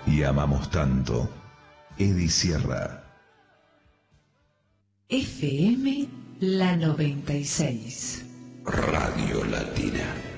y amamos tanto. Edi Sierra. FM La 96. Radio Latina.